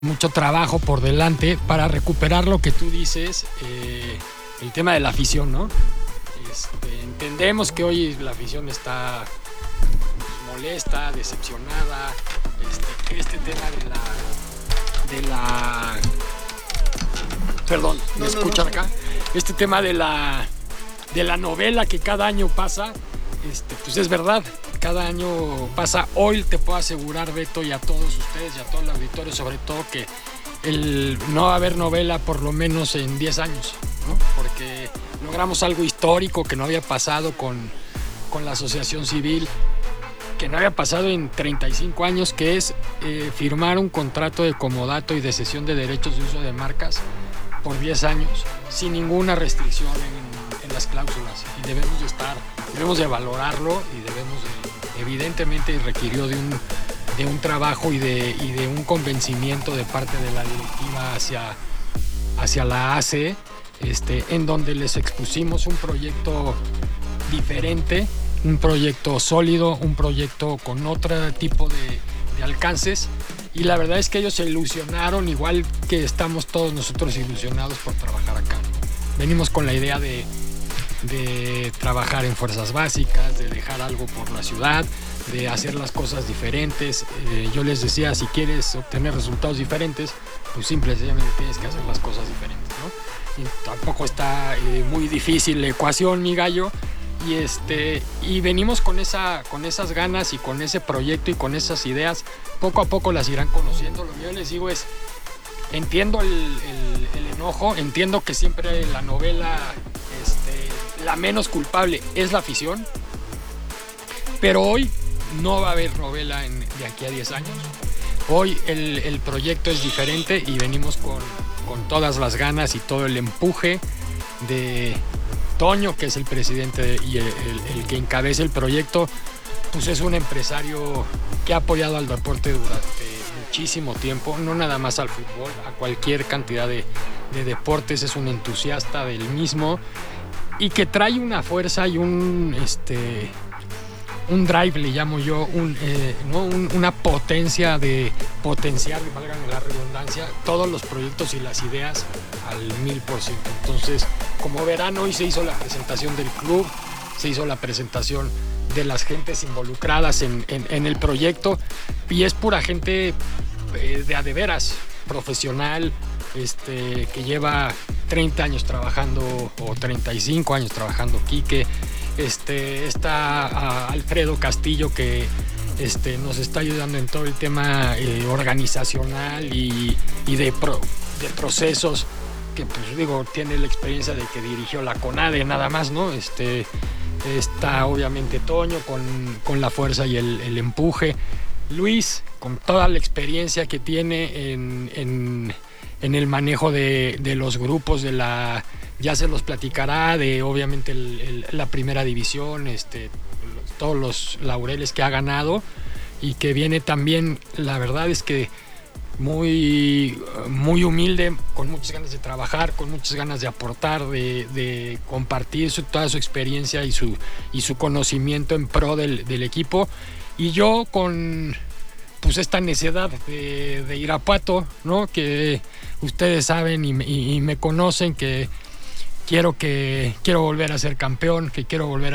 mucho trabajo por delante para recuperar lo que tú dices, el tema de la afición, ¿no? Entendemos que hoy la afición está molesta, decepcionada, este tema perdón, ¿me escuchan acá? Este tema de la novela que cada año pasa, pues es verdad, cada año pasa. Hoy te puedo asegurar, Beto, y a todos ustedes y a todo el auditorio, sobre todo, que no va a haber novela por lo menos en 10 años, ¿no? Porque logramos algo histórico que no había pasado con la asociación civil, que no había pasado en 35 años, que es firmar un contrato de comodato y de cesión de derechos de uso de marcas por 10 años, sin ninguna restricción en las cláusulas. Y debemos de valorarlo, y evidentemente requirió de un trabajo y de un convencimiento de parte de la directiva hacia la ACE, en donde les expusimos un proyecto diferente, un proyecto sólido, un proyecto con otro tipo de alcances, y la verdad es que ellos se ilusionaron, igual que estamos todos nosotros ilusionados por trabajar acá. Venimos con la idea de trabajar en fuerzas básicas, de dejar algo por la ciudad, de hacer las cosas diferentes. Yo les decía, si quieres obtener resultados diferentes, pues simplemente tienes que hacer las cosas diferentes, ¿no? Y tampoco está muy difícil la ecuación, mi gallo. Y venimos con esas ganas y con ese proyecto y con esas ideas. Poco a poco las irán conociendo. Lo que yo les digo es, entiendo el enojo, entiendo que siempre la novela, la menos culpable es la afición, pero hoy no va a haber novela de aquí a 10 años. Hoy el proyecto es diferente y venimos con todas las ganas y todo el empuje de Toño, que es el presidente y el que encabeza el proyecto. Pues es un empresario que ha apoyado al deporte durante muchísimo tiempo, no nada más al fútbol, a cualquier cantidad de deportes. Es un entusiasta del mismo y que trae una fuerza y un drive, le llamo yo, una potencia de potenciar, valga la redundancia, todos los proyectos y las ideas al 1000%. Entonces, como verán, hoy se hizo la presentación del club, se hizo la presentación de las gentes involucradas en el proyecto, y es pura gente de a de veras, profesional, que lleva 30 años trabajando o 35 años trabajando. Quique, está Alfredo Castillo, que nos está ayudando en todo el tema organizacional y de procesos, que pues digo, tiene la experiencia de que dirigió la CONADE nada más, ¿no? Está obviamente Toño con la fuerza y el empuje. Luis, con toda la experiencia que tiene en el manejo de los grupos, ya se los platicará, de obviamente la primera división, todos los laureles que ha ganado, y que viene también, la verdad es que muy, muy humilde, con muchas ganas de trabajar, con muchas ganas de aportar, de compartir toda su experiencia y su conocimiento en pro del equipo. Y yo con pues esta necedad de Irapuato, ¿no? Que ustedes saben y me conocen, que quiero volver a ser campeón, que quiero volver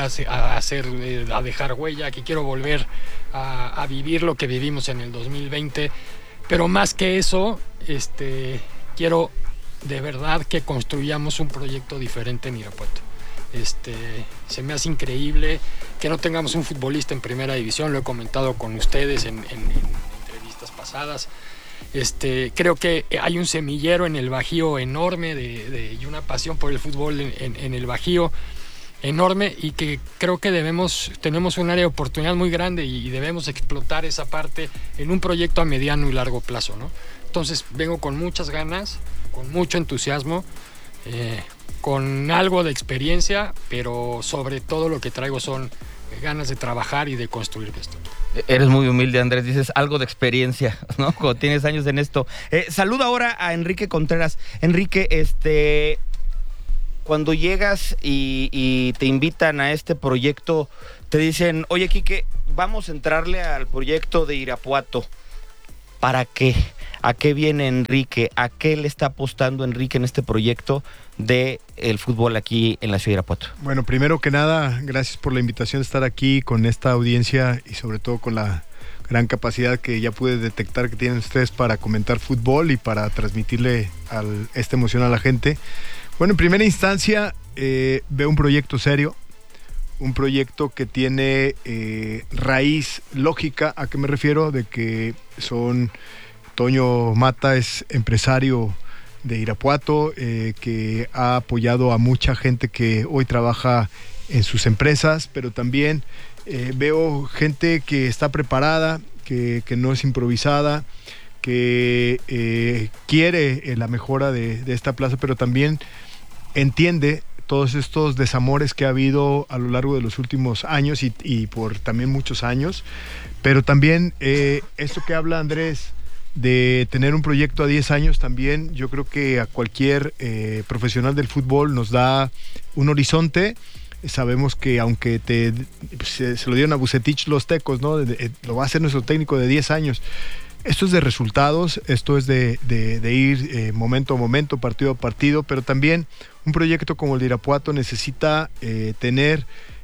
a dejar huella, que quiero volver a vivir lo que vivimos en el 2020. Pero más que eso, quiero de verdad que construyamos un proyecto diferente en Irapuato. Se me hace increíble que no tengamos un futbolista en primera división, lo he comentado con ustedes en entrevistas pasadas. Creo que hay un semillero en el Bajío enorme y una pasión por el fútbol en el Bajío enorme, y que creo que tenemos un área de oportunidad muy grande y debemos explotar esa parte en un proyecto a mediano y largo plazo, ¿no? Entonces vengo con muchas ganas, con mucho entusiasmo, con algo de experiencia, pero sobre todo lo que traigo son ganas de trabajar y de construir esto. Eres muy humilde, Andrés, dices algo de experiencia, ¿no? Cuando tienes años en esto. Saludo ahora a Enrique Contreras. Enrique, cuando llegas y te invitan a este proyecto, te dicen, oye, Quique, vamos a entrarle al proyecto de Irapuato. ¿para qué? ¿A qué viene Enrique? ¿A qué le está apostando Enrique en este proyecto de el fútbol aquí en la ciudad de Irapuato? Bueno, primero que nada, gracias por la invitación de estar aquí con esta audiencia y sobre todo con la gran capacidad que ya pude detectar que tienen ustedes para comentar fútbol y para transmitirle esta emoción a la gente. Bueno, en primera instancia veo un proyecto serio, un proyecto que tiene raíz lógica. ¿A qué me refiero? De que Toño Mata es empresario de Irapuato, que ha apoyado a mucha gente que hoy trabaja en sus empresas, pero también veo gente que está preparada, que no es improvisada, que quiere la mejora de esta plaza, pero también entiende todos estos desamores que ha habido a lo largo de los últimos años y por también muchos años, pero también esto que habla Andrés de tener un proyecto a 10 años también, yo creo que a cualquier profesional del fútbol nos da un horizonte. Sabemos que aunque se lo dieron a Vucetich los Tecos, ¿no? Lo va a hacer nuestro técnico de 10 años. Esto es de resultados, esto es de ir momento a momento, partido a partido, pero también un proyecto como el de Irapuato necesita tener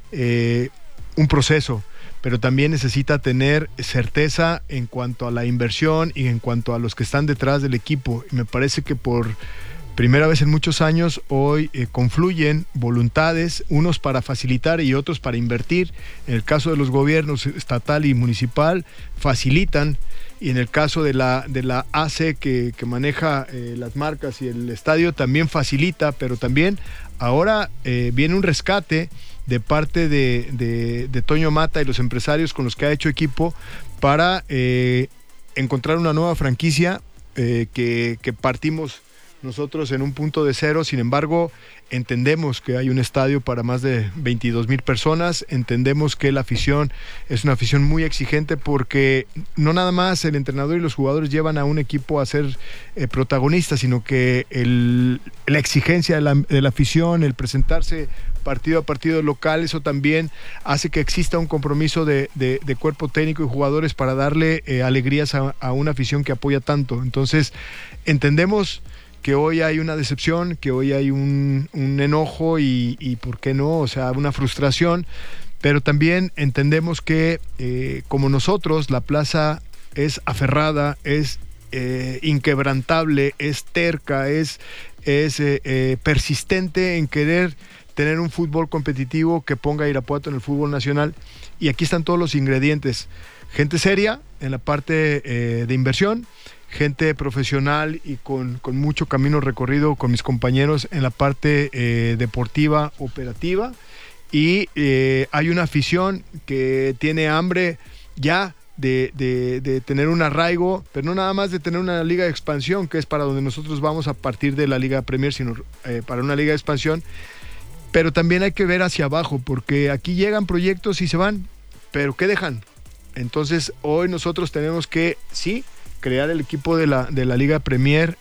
un proceso, pero también necesita tener certeza en cuanto a la inversión y en cuanto a los que están detrás del equipo. Y me parece que por primera vez en muchos años hoy confluyen voluntades, unos para facilitar y otros para invertir. En el caso de los gobiernos estatal y municipal facilitan, y en el caso de la ACE que maneja las marcas y el estadio también facilita, pero también ahora viene un rescate de parte de Toño Mata y los empresarios con los que ha hecho equipo para encontrar una nueva franquicia que partimos nosotros en un punto de cero. Sin embargo, entendemos que hay un estadio para más de 22,000 personas, entendemos que la afición es una afición muy exigente porque no nada más el entrenador y los jugadores llevan a un equipo a ser protagonistas, sino que la exigencia de la afición, el presentarse partido a partido local, eso también hace que exista un compromiso de cuerpo técnico y jugadores para darle alegrías a una afición que apoya tanto. Entonces, entendemos que hoy hay una decepción, que hoy hay un enojo y ¿por qué no? O sea, una frustración, pero también entendemos que como nosotros, la plaza es aferrada, es inquebrantable, es terca, es persistente en querer tener un fútbol competitivo que ponga a Irapuato en el fútbol nacional, y aquí están todos los ingredientes: gente seria en la parte de inversión, gente profesional y con mucho camino recorrido con mis compañeros en la parte deportiva, operativa, y hay una afición que tiene hambre ya de tener un arraigo, pero no nada más de tener una liga de expansión, que es para donde nosotros vamos a partir de la Liga Premier, sino para una liga de expansión. Pero también hay que ver hacia abajo, porque aquí llegan proyectos y se van, pero ¿qué dejan? Entonces hoy nosotros tenemos que, sí, crear el equipo de la Liga Premier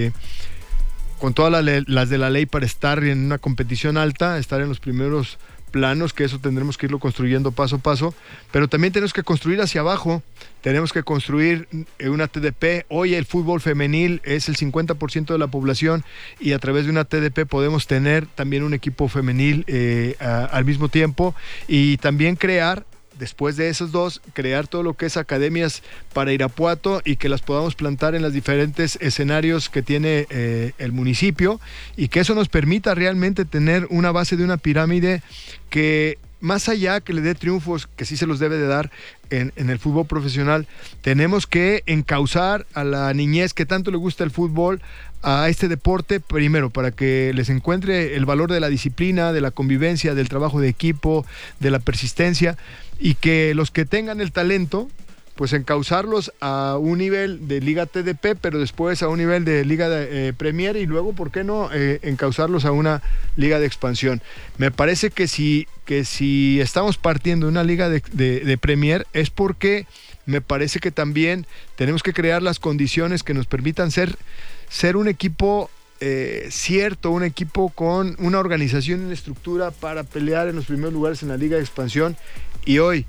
con todas las de la ley para estar en una competición alta, estar en los primeros planos, que eso tendremos que irlo construyendo paso a paso, pero también tenemos que construir hacia abajo, tenemos que construir una TDP. Hoy el fútbol femenil es el 50% de la población y a través de una TDP podemos tener también un equipo femenil al mismo tiempo, y también crear, después de esos dos, crear todo lo que es academias para Irapuato y que las podamos plantar en los diferentes escenarios que tiene el municipio, y que eso nos permita realmente tener una base de una pirámide que, más allá que le dé triunfos, que sí se los debe de dar en el fútbol profesional, tenemos que encauzar a la niñez que tanto le gusta el fútbol a este deporte, primero para que les encuentre el valor de la disciplina, de la convivencia, del trabajo de equipo, de la persistencia, y que los que tengan el talento, pues encauzarlos a un nivel de Liga TDP, pero después a un nivel de Liga de, Premier, y luego, ¿por qué no?, encauzarlos a una Liga de expansión. Me parece que si estamos partiendo de una Liga de Premier es porque me parece que también tenemos que crear las condiciones que nos permitan ser un equipo cierto, un equipo con una organización y una estructura para pelear en los primeros lugares en la Liga de expansión. Y hoy,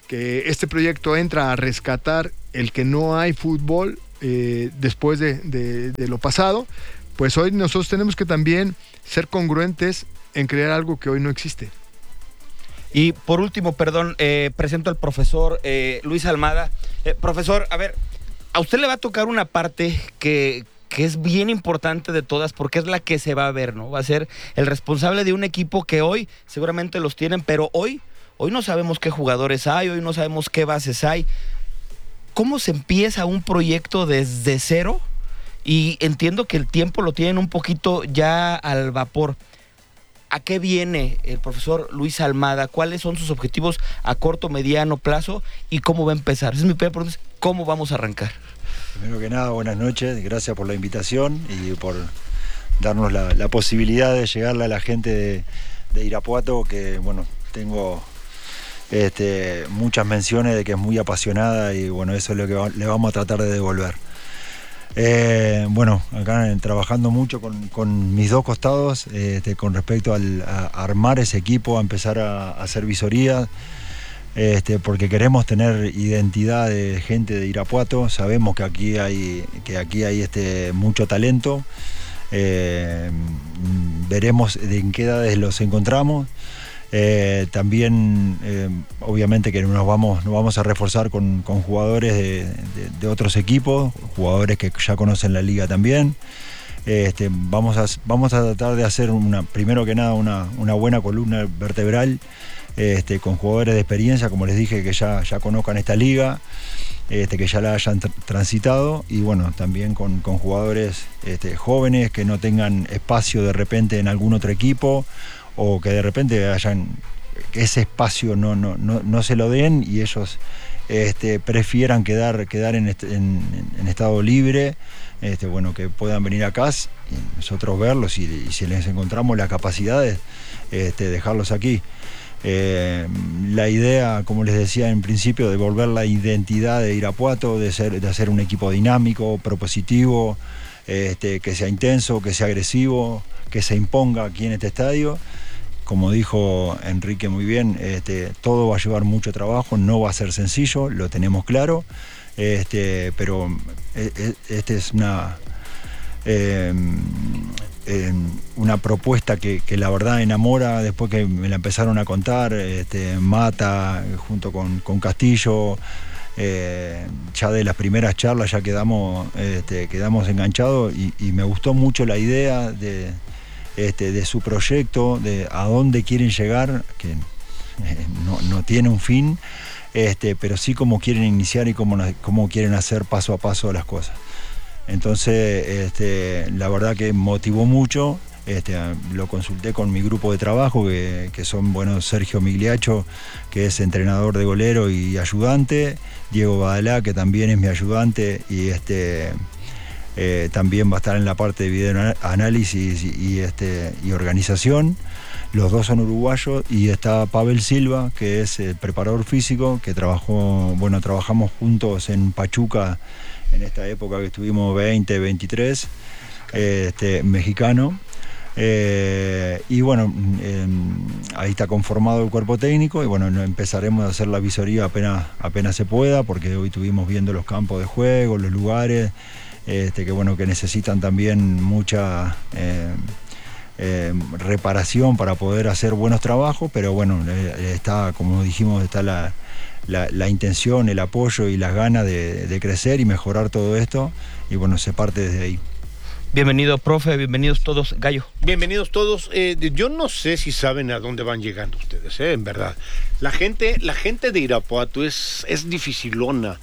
que este proyecto entra a rescatar el que no hay fútbol después de lo pasado, pues hoy nosotros tenemos que también ser congruentes en crear algo que hoy no existe. Y por último, perdón, presento al profesor Luis Almada. Profesor, a ver, a usted le va a tocar una parte que es bien importante de todas, porque es la que se va a ver, ¿no? Va a ser el responsable de un equipo que hoy seguramente los tienen, pero hoy no sabemos qué jugadores hay, hoy no sabemos qué bases hay. ¿Cómo se empieza un proyecto desde cero? Y entiendo que el tiempo lo tienen un poquito ya al vapor. ¿A qué viene el profesor Luis Almada? ¿Cuáles son sus objetivos a corto, mediano plazo? ¿Y cómo va a empezar? Esa es mi primera pregunta. ¿Cómo vamos a arrancar? Primero que nada, buenas noches. Gracias por la invitación y por darnos la posibilidad de llegarle a la gente de Irapuato, que bueno, tengo muchas menciones de que es muy apasionada y bueno, eso es lo que le vamos a tratar de devolver. Bueno, acá trabajando mucho con mis dos costados con respecto a armar ese equipo, a empezar a hacer visorías, porque queremos tener identidad de gente de Irapuato. Sabemos que aquí hay mucho talento. Veremos en qué edades los encontramos. También obviamente que nos vamos a reforzar con jugadores de otros equipos, jugadores que ya conocen la liga también. Vamos a tratar de hacer primero que nada una buena columna vertebral con jugadores de experiencia, como les dije, que ya conozcan esta liga, que ya la hayan transitado, y bueno, también con jugadores jóvenes que no tengan espacio de repente en algún otro equipo, o que de repente ese espacio no se lo den y ellos prefieran quedar en estado libre, bueno, que puedan venir acá y nosotros verlos y si les encontramos las capacidades, dejarlos aquí. La idea, como les decía en principio, de volver la identidad de Irapuato, de hacer un equipo dinámico, propositivo, que sea intenso, que sea agresivo, que se imponga aquí en este estadio. Como dijo Enrique muy bien, todo va a llevar mucho trabajo, no va a ser sencillo, lo tenemos claro, pero es una propuesta que la verdad enamora. Después que me la empezaron a contar, Mata junto con Castillo, ya de las primeras charlas ya quedamos enganchados y me gustó mucho la idea de su proyecto, de a dónde quieren llegar, que no tiene un fin, pero sí cómo quieren iniciar y cómo quieren hacer paso a paso las cosas. Entonces, la verdad que motivó mucho. Lo consulté con mi grupo de trabajo, que son, bueno, Sergio Migliacho, que es entrenador de golero y ayudante, Diego Badalá, que también es mi ayudante, y también va a estar en la parte de videoanálisis y organización. Los dos son uruguayos, y está Pavel Silva, que es el preparador físico, que trabajamos juntos en Pachuca en esta época que estuvimos 23, mexicano. Y bueno, ahí está conformado el cuerpo técnico, y bueno, empezaremos a hacer la visoría apenas se pueda, porque hoy estuvimos viendo los campos de juego, los lugares, que necesitan también mucha reparación para poder hacer buenos trabajos, pero bueno, está, como dijimos, está la intención, el apoyo y las ganas de crecer y mejorar todo esto, y bueno, se parte desde ahí. Bienvenido, profe, bienvenidos todos. Gallo. Bienvenidos todos. Yo no sé si saben a dónde van llegando ustedes, en verdad. La gente de Irapuato es dificilona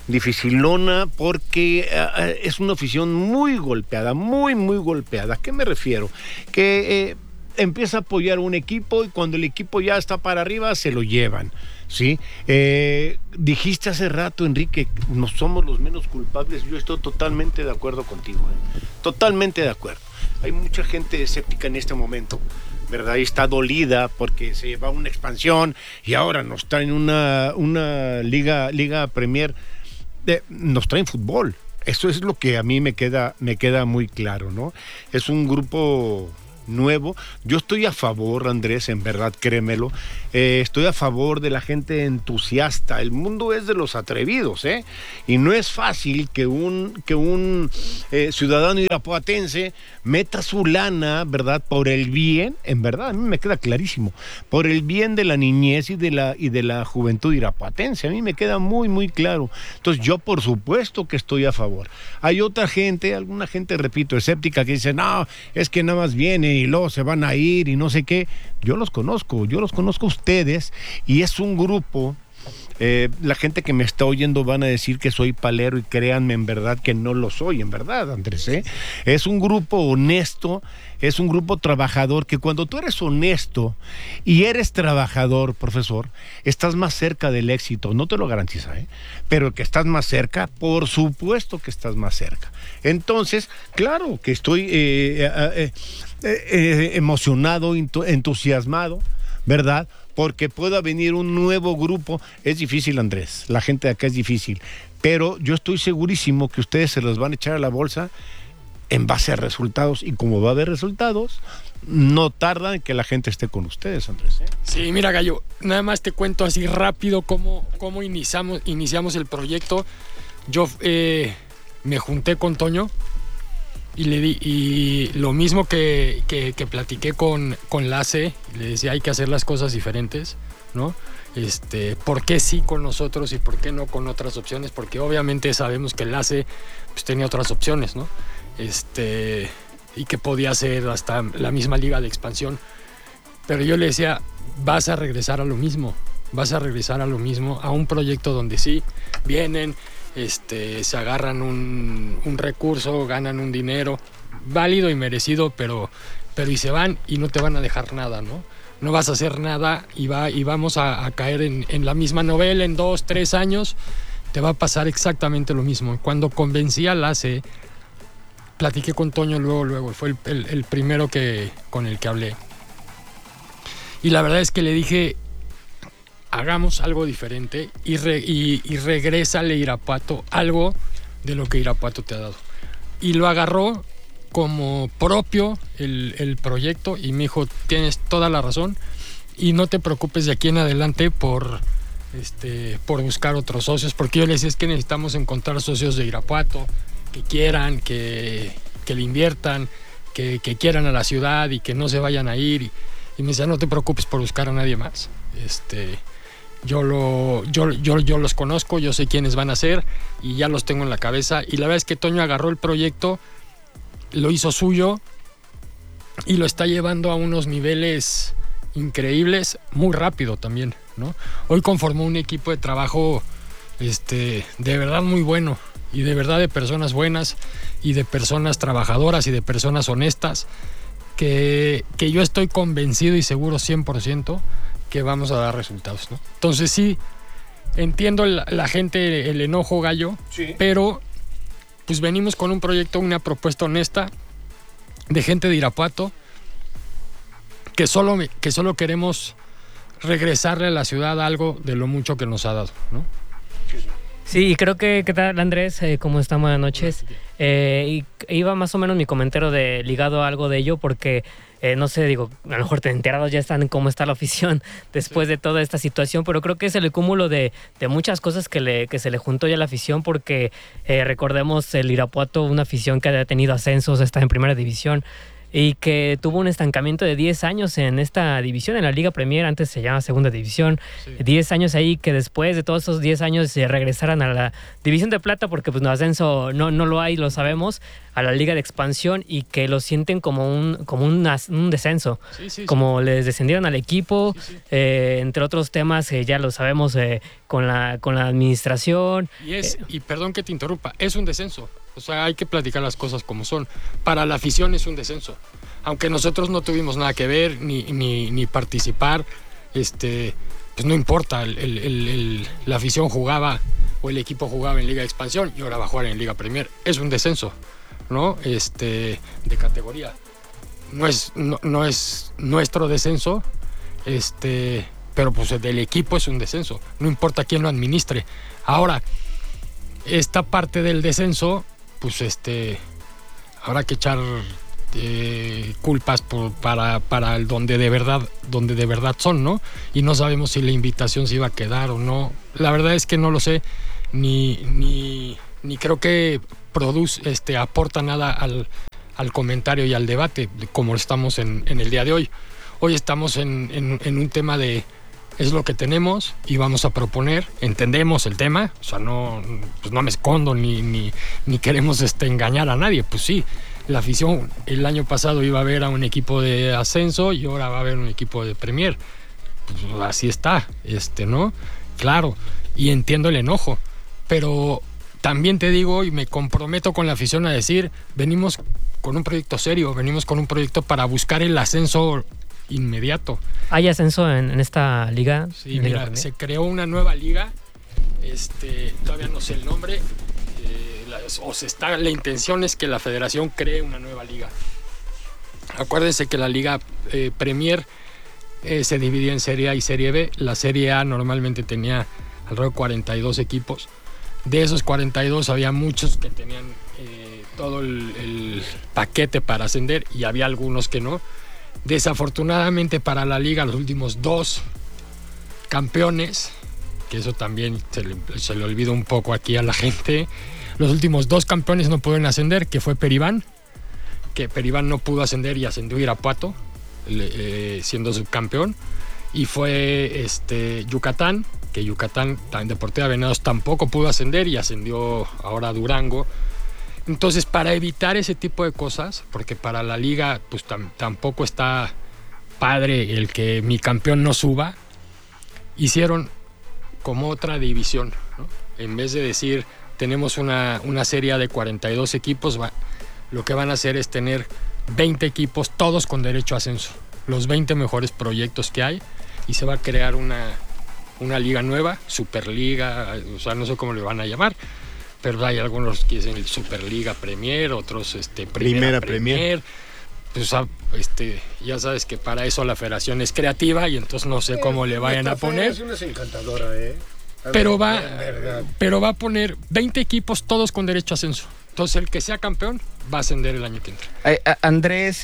porque es una afición muy golpeada, muy golpeada. ¿A qué me refiero? Que empieza a apoyar un equipo y cuando el equipo ya está para arriba se lo llevan, ¿sí? Dijiste hace rato, Enrique, no somos los menos culpables. Yo estoy totalmente de acuerdo contigo, totalmente de acuerdo. Hay mucha gente escéptica en este momento, ¿verdad? Y está dolida porque se va a una expansión y ahora nos traen una liga Premier. Nos traen fútbol. Eso es lo que a mí me queda muy claro, ¿no? Es un grupo nuevo. Yo estoy a favor, Andrés, en verdad, créemelo. Estoy a favor de la gente entusiasta. El mundo es de los atrevidos, ¿eh? Y no es fácil que un ciudadano irapuatense meta su lana, ¿verdad? Por el bien, en verdad, a mí me queda clarísimo, por el bien de la niñez y de la juventud irapuatense. A mí me queda muy, muy claro. Entonces, yo, por supuesto que estoy a favor. Hay otra gente, alguna gente, repito, escéptica, que dice, no, es que nada más viene y luego se van a ir y no sé qué. Yo los conozco a ustedes y es un grupo. La gente que me está oyendo van a decir que soy palero y créanme en verdad que no lo soy, en verdad, Andrés, ¿eh? Es un grupo honesto, es un grupo trabajador, que cuando tú eres honesto y eres trabajador, profesor, estás más cerca del éxito. No te lo garantiza, ¿eh? Pero que estás más cerca, por supuesto que estás más cerca. Entonces, claro que estoy emocionado, entusiasmado, ¿verdad? Porque pueda venir un nuevo grupo. Es difícil, Andrés, la gente de acá es difícil, pero yo estoy segurísimo que ustedes se los van a echar a la bolsa en base a resultados, y como va a haber resultados, no tarda en que la gente esté con ustedes, Andrés, ¿eh? Sí, mira, Gallo, nada más te cuento así rápido cómo iniciamos el proyecto. Yo me junté con Toño y le di, y lo mismo que platiqué con Lace, le decía, hay que hacer las cosas diferentes, ¿no? ¿Por qué sí con nosotros y por qué no con otras opciones? Porque obviamente sabemos que Lace pues tenía otras opciones, ¿no? Y que podía ser hasta la misma liga de expansión. Pero yo le decía, vas a regresar a lo mismo, a un proyecto donde sí vienen, se agarran un recurso, ganan un dinero válido y merecido, pero y se van y no te van a dejar nada, ¿no? No vas a hacer nada y vamos a caer en la misma novela en 2, 3 años, te va a pasar exactamente lo mismo. Cuando convencí a Lace, platiqué con Toño luego, fue el primero con el que hablé. Y la verdad es que le dije, hagamos algo diferente y regrésale a Irapuato algo de lo que Irapuato te ha dado. Y lo agarró como propio el proyecto y me dijo, tienes toda la razón y no te preocupes de aquí en adelante por buscar otros socios, porque yo le decía, es que necesitamos encontrar socios de Irapuato que quieran, que le inviertan, que quieran a la ciudad y que no se vayan a ir. Y me decía, no te preocupes por buscar a nadie más. Yo los conozco, yo sé quiénes van a ser y ya los tengo en la cabeza. Y la verdad es que Toño agarró el proyecto, lo hizo suyo y lo está llevando a unos niveles increíbles muy rápido también, ¿no? Hoy conformó un equipo de trabajo de verdad muy bueno y de verdad de personas buenas y de personas trabajadoras y de personas honestas que yo estoy convencido y seguro 100% que vamos a dar resultados, ¿no? Entonces sí, entiendo la gente, el enojo, Gallo, sí, pero pues venimos con un proyecto, una propuesta honesta de gente de Irapuato que solo queremos regresarle a la ciudad algo de lo mucho que nos ha dado, ¿no? Sí, creo que, ¿qué tal, Andrés? ¿Cómo están? Buenas noches. Y iba más o menos mi comentario ligado a algo de ello, porque no sé, digo, a lo mejor te enterados ya están cómo está la afición después de toda esta situación, pero creo que es el cúmulo de muchas cosas que se le juntó ya a la afición, porque recordemos el Irapuato, una afición que ha tenido ascensos, está en primera división, y que tuvo un estancamiento de 10 años en esta división, en la Liga Premier, antes se llamaba Segunda División, sí. 10 años ahí, que después de todos esos 10 años se regresaran a la División de Plata, porque pues no ascenso no lo hay, lo sabemos, a la Liga de Expansión, y que lo sienten como un descenso, sí, como les descendieron al equipo, sí. Entre otros temas, ya lo sabemos, con la administración. Y perdón que te interrumpa, es un descenso. O sea, hay que platicar las cosas como son. Para la afición es un descenso. Aunque nosotros no tuvimos nada que ver ni participar, pues no importa. La afición jugaba o el equipo jugaba en Liga de Expansión y ahora va a jugar en Liga Premier. Es un descenso, ¿no? De categoría. No es nuestro descenso, pero pues del equipo es un descenso. No importa quién lo administre. Ahora, esta parte del descenso, pues habrá que echar culpas para el donde de verdad son, ¿no? Y no sabemos si la invitación se iba a quedar o no. La verdad es que no lo sé, ni creo que aporta nada al comentario y al debate, como estamos en el día de hoy. Hoy estamos en un tema de es lo que tenemos y vamos a proponer, entendemos el tema, o sea, no me escondo ni queremos engañar a nadie, pues sí, la afición el año pasado iba a ver a un equipo de ascenso y ahora va a haber un equipo de Premier, pues así está, ¿no? Claro, y entiendo el enojo, pero también te digo y me comprometo con la afición a decir, venimos con un proyecto serio, venimos con un proyecto para buscar el ascenso inmediato. ¿Hay ascenso en esta liga? Sí, mira, se creó una nueva liga, todavía no sé el nombre, la intención es que la federación cree una nueva liga. Acuérdense que la liga Premier se dividía en Serie A y Serie B. La Serie A normalmente tenía alrededor de 42 equipos. De esos 42 había muchos que tenían todo el paquete para ascender y había algunos que no. Desafortunadamente para la liga, los últimos 2 campeones, que eso también se le olvida un poco aquí a la gente, los últimos 2 campeones no pudieron ascender, que fue Peribán, que Peribán no pudo ascender y ascendió Irapuato, siendo subcampeón, y fue Yucatán, que Yucatán, Deportiva Venados, tampoco pudo ascender y ascendió ahora Durango. Entonces, para evitar ese tipo de cosas, porque para la liga pues tampoco está padre el que mi campeón no suba, hicieron como otra división, ¿no? En vez de decir, tenemos una serie de 42 equipos, lo que van a hacer es tener 20 equipos, todos con derecho a ascenso, los 20 mejores proyectos que hay, y se va a crear una liga nueva, Superliga, o sea, no sé cómo le van a llamar, pero hay algunos que dicen Superliga Premier, otros Primera Premier. Pues ya sabes que para eso la federación es creativa y entonces no sé cómo le vayan a poner. Es encantadora, Pero va a poner 20 equipos todos con derecho a ascenso. Entonces el que sea campeón va a ascender el año que entra. Andrés,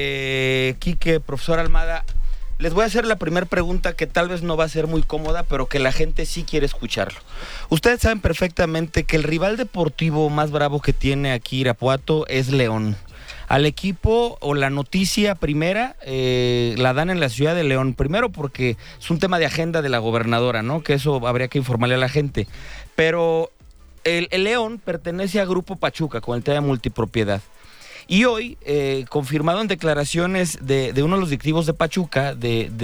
Quique, profesor Almada, les voy a hacer la primera pregunta que tal vez no va a ser muy cómoda, pero que la gente sí quiere escucharlo. Ustedes saben perfectamente que el rival deportivo más bravo que tiene aquí Irapuato es León. Al equipo o la noticia primera la dan en la ciudad de León. Primero porque es un tema de agenda de la gobernadora, ¿no? Que eso habría que informarle a la gente. Pero el León pertenece a Grupo Pachuca con el tema de multipropiedad. Y hoy, confirmado en declaraciones de uno de los directivos de Pachuca,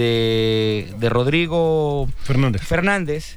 de Rodrigo Fernández,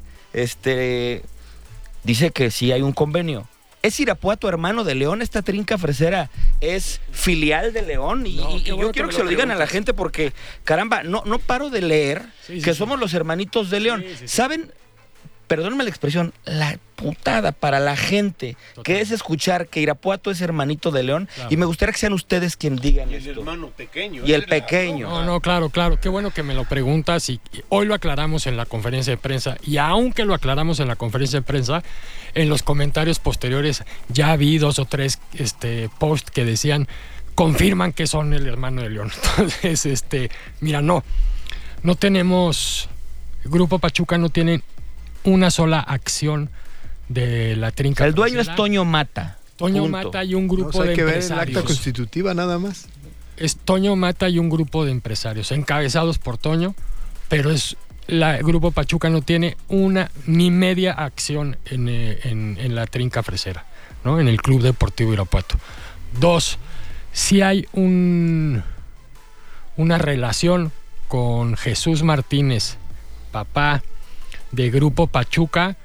dice que sí hay un convenio. ¿Es Irapuato hermano de León? ¿Esta trinca fresera es filial de León? Y yo quiero que se lo digan a la gente porque, caramba, no paro de leer que somos los hermanitos de León. Sí. ¿Saben? Perdónenme la expresión, la putada para la gente que es escuchar que Irapuato es hermanito de León, claro. Y me gustaría que sean ustedes quien digan y esto. El hermano pequeño. Y el pequeño. No, claro, qué bueno que me lo preguntas y hoy lo aclaramos en la conferencia de prensa y aunque lo aclaramos en la conferencia de prensa, en los comentarios posteriores ya vi 2 o 3 posts que decían, confirman que son el hermano de León. Entonces, mira, no tenemos, Grupo Pachuca no tiene una sola acción de la trinca. El dueño es Toño Mata. Toño Mata y un grupo de empresarios. Hay que ver el acta constitutiva nada más. Es Toño Mata y un grupo de empresarios encabezados por Toño, pero el Grupo Pachuca no tiene una ni media acción en la trinca fresera, ¿no? En el Club Deportivo Irapuato. 2, sí hay una relación con Jesús Martínez, papá de Grupo Pachuca,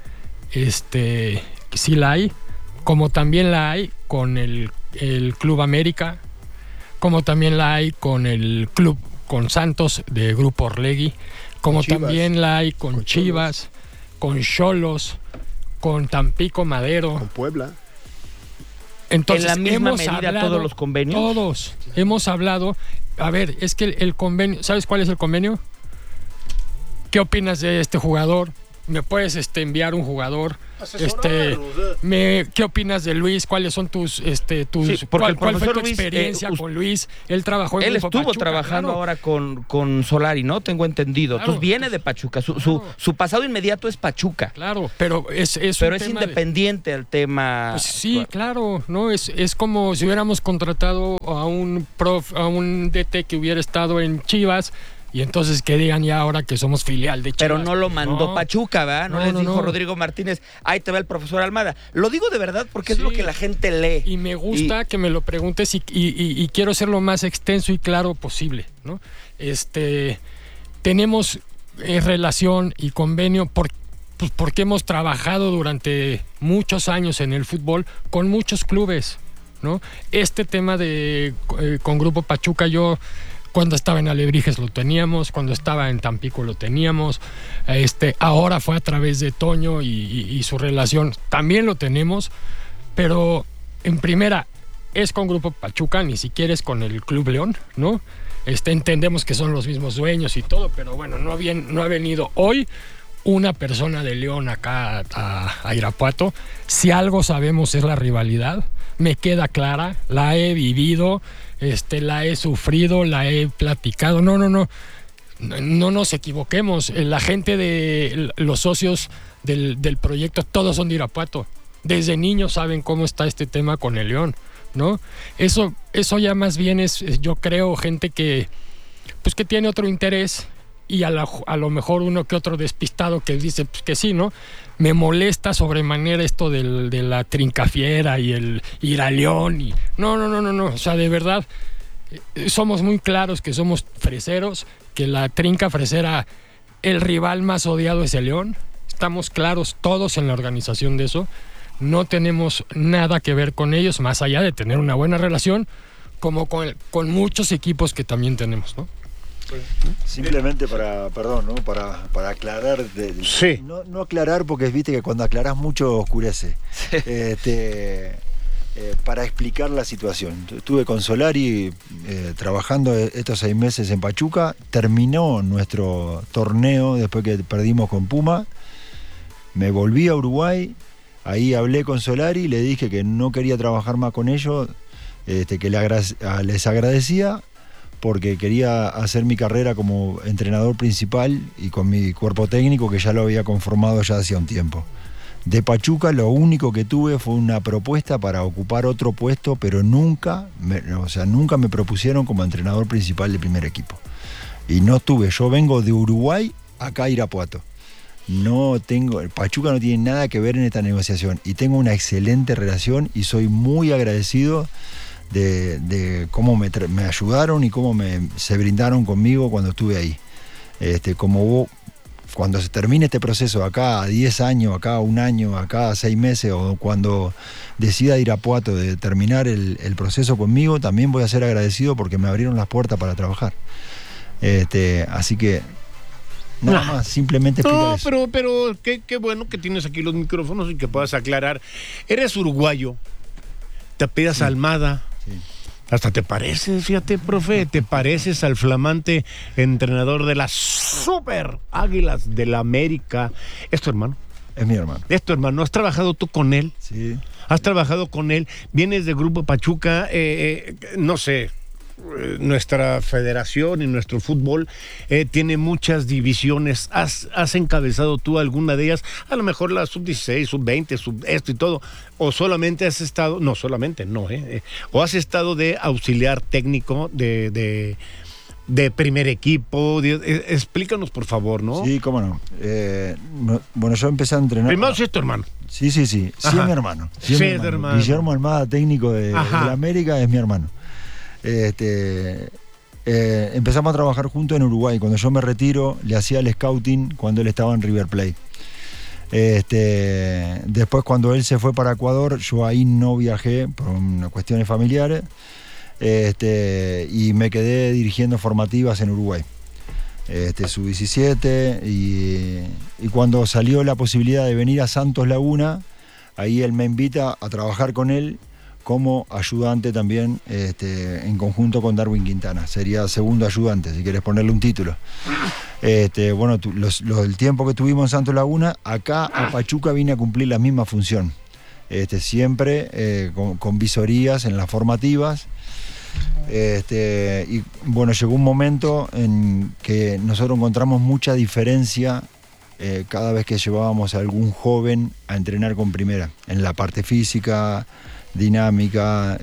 sí la hay, como también la hay con el Club América, como también la hay con el Club, con Santos de Grupo Orlegui, como también la hay con Chivas, con Xolos, con Tampico Madero, con Puebla. ¿En Entonces, la misma hemos medida hablado, todos los convenios? Todos. Hemos hablado, a ver, es que el convenio, ¿sabes cuál es el convenio? ¿Qué opinas de este jugador? me puedes enviar un jugador. Asesorar, o sea. ¿Qué opinas de Luis? ¿Cuáles son tus Sí, porque el cuál fue profesor tu Luis, experiencia con Luis? Él trabajó en Él Grupo estuvo Pachuca, trabajando claro. ahora con Solari, ¿no? Tengo entendido. Claro, Entonces viene de Pachuca. Su pasado inmediato es Pachuca. Pero es Pero un es tema de- independiente al tema. Pues sí, claro, ¿no? Es como si hubiéramos contratado a un DT que hubiera estado en Chivas y entonces que digan ya ahora que somos filial de Chivas. Pero no lo mandó No. Pachuca, ¿verdad? No, No, les no, dijo no. Rodrigo Martínez, ahí te va el profesor Almada. Lo digo de verdad porque es Sí. lo que la gente lee. Y me gusta que me lo preguntes y quiero ser lo más extenso y claro posible, ¿no? Tenemos relación y convenio porque hemos trabajado durante muchos años en el fútbol con muchos clubes, ¿no? Este tema con Grupo Pachuca, yo cuando estaba en Alebrijes lo teníamos, cuando estaba en Tampico lo teníamos, ahora fue a través de Toño y su relación también lo tenemos, pero en primera es con Grupo Pachuca, ni siquiera es con el Club León, ¿no? Entendemos que son los mismos dueños y todo, pero bueno, no ha venido hoy una persona de León acá a Irapuato. Si algo sabemos es la rivalidad, me queda clara, la he vivido, la he sufrido, la he platicado. No nos equivoquemos, la gente de los socios del proyecto, todos son de Irapuato. Desde niños saben cómo está este tema con el León, ¿no? Eso ya más bien es, yo creo, gente que tiene otro interés y a lo mejor uno que otro despistado que dice pues, que sí, ¿no? Me molesta sobremanera esto de la trincafiera y el ir a León y no, o sea, de verdad somos muy claros que somos freseros, que la trinca fresera, el rival más odiado es el León, estamos claros todos en la organización de eso, no tenemos nada que ver con ellos, más allá de tener una buena relación, como con muchos equipos que también tenemos, ¿no? Simplemente para aclarar, Sí. no aclarar porque viste que cuando aclarás mucho oscurece. Para explicar la situación. Estuve con Solari trabajando estos 6 meses en Pachuca, terminó nuestro torneo después que perdimos con Puma, me volví a Uruguay, ahí hablé con Solari, le dije que no quería trabajar más con ellos, que les agradecía porque quería hacer mi carrera como entrenador principal y con mi cuerpo técnico que ya lo había conformado ya hacía un tiempo. De Pachuca lo único que tuve fue una propuesta para ocupar otro puesto, pero nunca me propusieron como entrenador principal del primer equipo. Y no tuve, yo vengo de Uruguay acá a Irapuato. Pachuca no tiene nada que ver en esta negociación y tengo una excelente relación y soy muy agradecido de cómo me ayudaron y cómo se brindaron conmigo cuando estuve ahí. Cuando se termine este proceso acá a 10 años, acá a 1 año, acá a 6 meses o cuando decida Irapuato de terminar el proceso conmigo, también voy a ser agradecido porque me abrieron las puertas para trabajar. Así que nada más, simplemente explicar eso. Pero qué bueno que tienes aquí los micrófonos y que puedas aclarar. Eres uruguayo, te apellidas Almada. Sí. Hasta te pareces, fíjate, profe, te pareces al flamante entrenador de las Super Águilas de la América. ¿Es tu hermano? Es mi hermano. ¿Es tu hermano? ¿Has trabajado tú con él? Sí. ¿Has trabajado con él? Vienes del Grupo Pachuca, no sé, nuestra federación y nuestro fútbol tiene muchas divisiones. ¿Has encabezado tú alguna de ellas? A lo mejor la sub-16, sub-20, sub-esto y todo. ¿O solamente has estado, no, solamente no, o has estado de auxiliar técnico de primer equipo? Explícanos, por favor, ¿no? Sí, cómo no. Bueno, yo empecé a entrenar. Primero, si es tu hermano. Sí, es mi hermano. Sí, es tu hermano. Guillermo Almada, técnico de la América, es mi hermano. Empezamos a trabajar juntos en Uruguay. Cuando yo me retiro, le hacía el scouting cuando él estaba en River Plate. Después, cuando él se fue para Ecuador, yo ahí no viajé por unas cuestiones familiares y me quedé dirigiendo formativas en Uruguay. Sub-17 y cuando salió la posibilidad de venir a Santos Laguna, ahí él me invita a trabajar con él como ayudante también, en conjunto con Darwin Quintana. Sería segundo ayudante, si quieres ponerle un título. Bueno, el tiempo que tuvimos en Santos Laguna, acá a Pachuca vine a cumplir la misma función. Siempre con visorías en las formativas. Y bueno, llegó un momento en que nosotros encontramos mucha diferencia cada vez que llevábamos a algún joven a entrenar con primera, en la parte física, dinámica,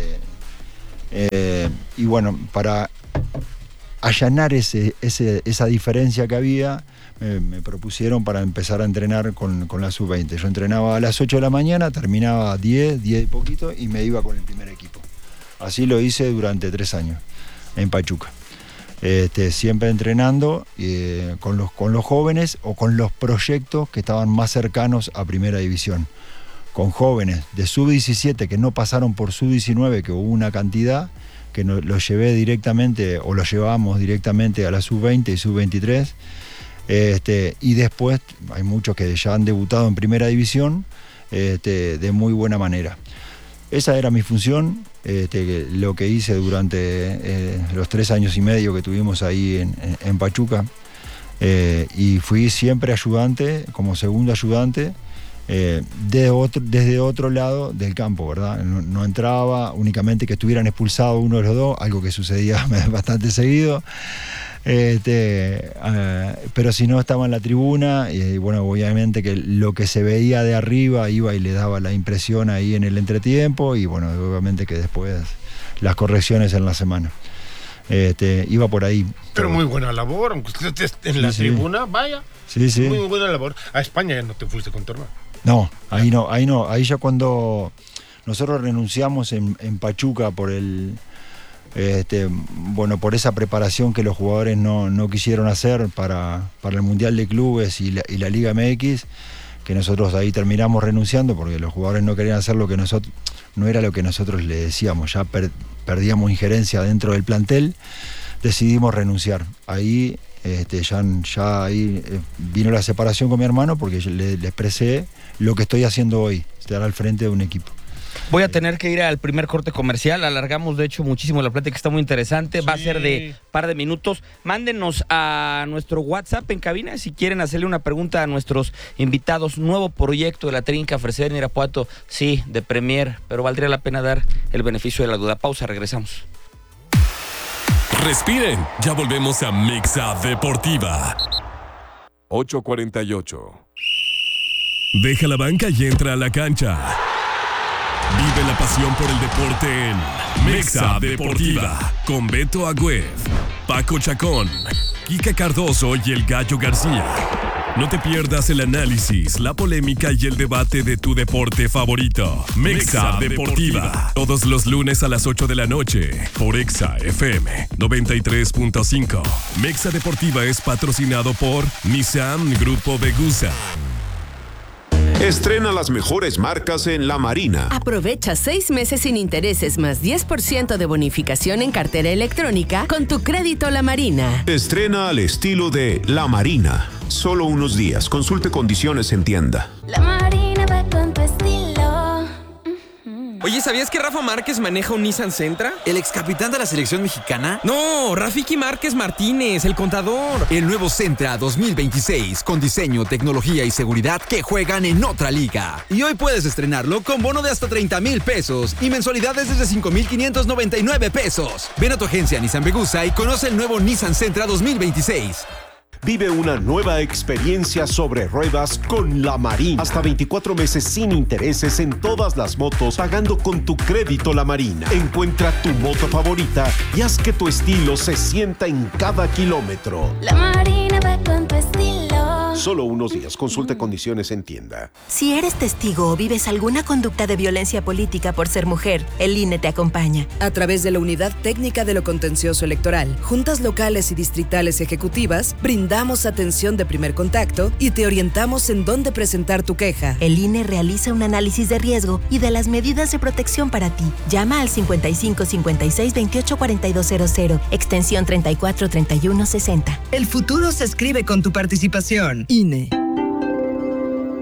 y bueno, para allanar esa diferencia que había, me propusieron para empezar a entrenar con la sub-20. Yo entrenaba a las 8 de la mañana, terminaba a 10 y poquito y me iba con el primer equipo. Así lo hice durante 3 años en Pachuca. Siempre entrenando con los jóvenes o con los proyectos que estaban más cercanos a Primera División. Con jóvenes de sub-17 que no pasaron por sub-19, que hubo una cantidad, que los llevé directamente o los llevamos directamente a la sub-20 y sub-23. Y después hay muchos que ya han debutado en Primera División de muy buena manera. Esa era mi función, lo que hice durante los 3 años y medio que tuvimos ahí en Pachuca. Y fui siempre ayudante, como segundo ayudante, desde otro lado del campo, ¿verdad? No entraba, únicamente que estuvieran expulsados uno de los dos, algo que sucedía bastante seguido. Pero si no, estaba en la tribuna y bueno, obviamente que lo que se veía de arriba iba y le daba la impresión ahí en el entretiempo y bueno, obviamente que después las correcciones en la semana. Iba por ahí. Pero muy buena labor, aunque usted esté en la tribuna, vaya. Sí. Muy buena labor. A España ya no te fuiste con tu hermano. No, ahí no. Ahí ya cuando nosotros renunciamos en Pachuca por por esa preparación que los jugadores no quisieron hacer para el Mundial de Clubes y la Liga MX, que nosotros ahí terminamos renunciando porque los jugadores no querían hacer lo que nosotros, no era lo que nosotros le decíamos, ya perdíamos injerencia dentro del plantel, decidimos renunciar. Ahí ya ahí vino la separación con mi hermano porque yo le expresé lo que estoy haciendo hoy, estar al frente de un equipo. Voy a tener que ir al primer corte comercial. Alargamos, de hecho, muchísimo la plática, que está muy interesante. Sí. Va a ser de par de minutos. Mándenos a nuestro WhatsApp en cabina si quieren hacerle una pregunta a nuestros invitados. Nuevo proyecto de la Trinca ofrecer en Irapuato. Sí, de Premier, pero valdría la pena dar el beneficio de la duda. Pausa, regresamos. Respiren, ya volvemos a Mixa Deportiva. 8:48. Deja la banca y entra a la cancha. Vive la pasión por el deporte en Mixa Deportiva con Beto Agüed, Paco Chacón, Kika Cardoso y el Gallo García. No te pierdas el análisis, la polémica y el debate de tu deporte favorito. Mixa Deportiva, todos los lunes a las 8 de la noche por Exa FM 93.5. Mixa Deportiva es patrocinado por Nissan Grupo Vegusa. Estrena las mejores marcas en La Marina. Aprovecha 6 meses sin intereses más 10% de bonificación en cartera electrónica con tu crédito La Marina. Estrena al estilo de La Marina. Solo unos días. Consulte condiciones en tienda. La Marina va con tu estilo. Oye, ¿sabías que Rafa Márquez maneja un Nissan Sentra? ¿El ex capitán de la selección mexicana? No, Rafiki Márquez Martínez, el contador. El nuevo Sentra 2026, con diseño, tecnología y seguridad que juegan en otra liga. Y hoy puedes estrenarlo con bono de hasta 30,000 pesos y mensualidades desde 5,599 pesos. Ven a tu agencia Nissan Vegusa y conoce el nuevo Nissan Sentra 2026. Vive una nueva experiencia sobre ruedas con La Marina. Hasta 24 meses sin intereses en todas las motos, pagando con tu crédito La Marina. Encuentra tu moto favorita y haz que tu estilo se sienta en cada kilómetro. La Marina va con tu estilo. Solo unos días. Consulte condiciones en tienda. Si eres testigo o vives alguna conducta de violencia política por ser mujer, el INE te acompaña. A través de la Unidad Técnica de lo Contencioso Electoral, juntas locales y distritales ejecutivas, brindamos atención de primer contacto y te orientamos en dónde presentar tu queja. El INE realiza un análisis de riesgo y de las medidas de protección para ti. Llama al 55 56 28 4200, extensión 34 31 60. El futuro se escribe con tu participación. INE.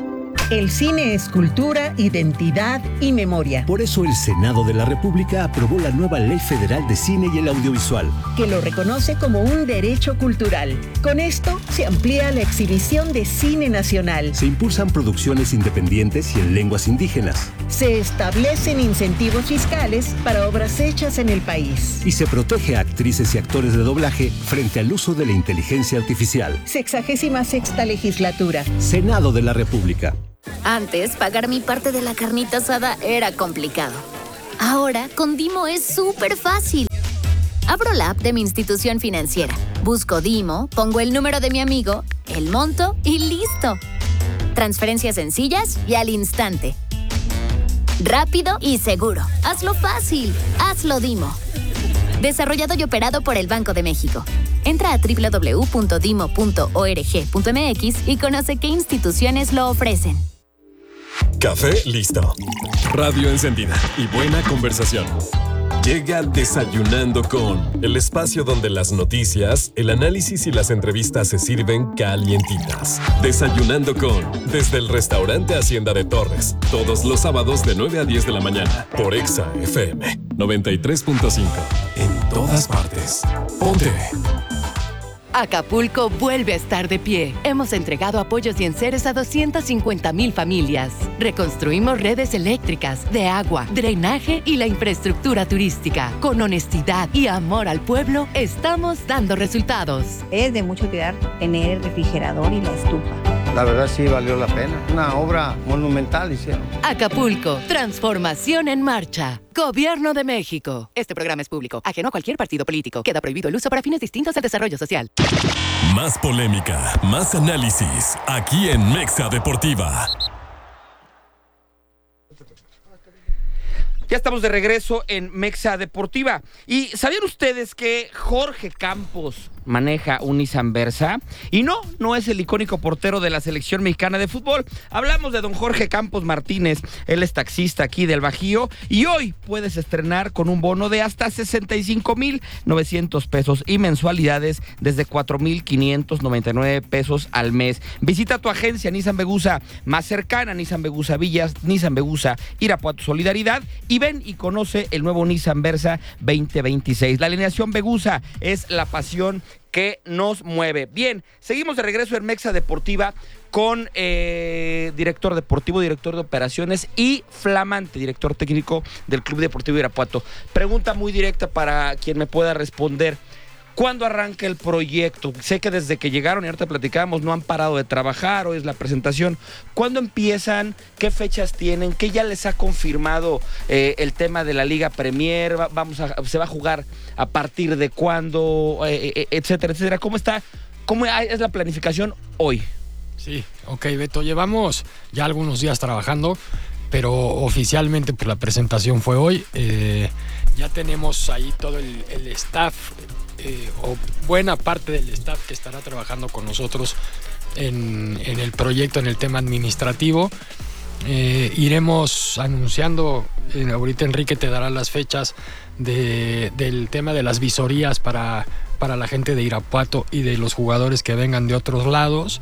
El cine es cultura, identidad y memoria. Por eso el Senado de la República aprobó la nueva Ley Federal de Cine y el Audiovisual, que lo reconoce como un derecho cultural. Con esto se amplía la exhibición de cine nacional. Se impulsan producciones independientes y en lenguas indígenas. Se establecen incentivos fiscales para obras hechas en el país. Y se protege a actrices y actores de doblaje frente al uso de la inteligencia artificial. 66ª legislatura. Senado de la República. Antes, pagar mi parte de la carnita asada era complicado. Ahora, con Dimo es súper fácil. Abro la app de mi institución financiera, busco Dimo, pongo el número de mi amigo, el monto y ¡listo! Transferencias sencillas y al instante. Rápido y seguro. Hazlo fácil. Hazlo Dimo. Desarrollado y operado por el Banco de México. Entra a www.dimo.org.mx y conoce qué instituciones lo ofrecen. Café listo. Radio encendida y buena conversación. Llega Desayunando con, el espacio donde las noticias, el análisis y las entrevistas se sirven calientitas. Desayunando con, desde el restaurante Hacienda de Torres, todos los sábados de 9 a 10 de la mañana, por Exa FM 93.5. En todas partes. Ponte. Acapulco vuelve a estar de pie. Hemos entregado apoyos y enseres a 250,000 familias. Reconstruimos redes eléctricas, de agua, drenaje y la infraestructura turística. Con honestidad y amor al pueblo, estamos dando resultados. Es de mucha utilidad tener el refrigerador y la estufa. La verdad sí valió la pena. Una obra monumental hicieron. Acapulco, transformación en marcha. Gobierno de México. Este programa es público, ajeno a cualquier partido político. Queda prohibido el uso para fines distintos del desarrollo social. Más polémica, más análisis, aquí en Mexa Deportiva. Ya estamos de regreso en Mexa Deportiva. ¿Y sabían ustedes que Jorge Campos maneja un Nissan Versa? Y no es el icónico portero de la selección mexicana de fútbol. Hablamos de don Jorge Campos Martínez. Él es taxista aquí del Bajío y hoy puedes estrenar con un bono de hasta 65,900 pesos y mensualidades desde 4,599 pesos al mes. Visita tu agencia Nissan Vegusa más cercana, Nissan Vegusa Villas, Nissan Vegusa Irapuato Solidaridad, y ven y conoce el nuevo Nissan Versa 2026. La alineación Vegusa es la pasión que nos mueve. Bien, seguimos de regreso en Mexa Deportiva con director deportivo, director de operaciones y flamante director técnico del Club Deportivo Irapuato. Pregunta muy directa para quien me pueda responder. ¿Cuándo arranca el proyecto? Sé que desde que llegaron, y ahorita platicábamos, no han parado de trabajar, hoy es la presentación. ¿Cuándo empiezan? ¿Qué fechas tienen? ¿Qué ya les ha confirmado el tema de la Liga Premier? ¿Se va a jugar a partir de cuándo? Etcétera, etcétera. ¿Cómo está? ¿Cómo es la planificación hoy? Sí, ok, Beto. Llevamos ya algunos días trabajando, pero oficialmente pues, la presentación fue hoy. Ya tenemos ahí todo el staff, o buena parte del staff que estará trabajando con nosotros en el proyecto, en el tema administrativo. Iremos anunciando, ahorita Enrique te dará las fechas del tema de las visorías para la gente de Irapuato y de los jugadores que vengan de otros lados.